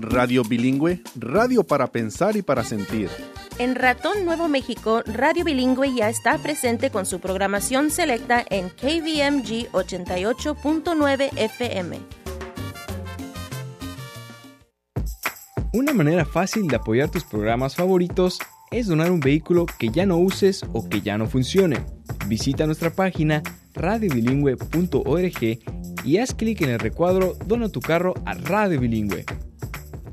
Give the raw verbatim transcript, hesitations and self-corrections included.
Radio Bilingüe, radio para pensar y para sentir. En Ratón Nuevo México, Radio Bilingüe ya está presente con su programación selecta en K V M G ochenta y ocho punto nueve F M. Una manera fácil de apoyar tus programas favoritos es donar un vehículo que ya no uses o que ya no funcione. Visita nuestra página radio bilingüe punto org y haz clic en el recuadro Dona tu carro a Radio Bilingüe.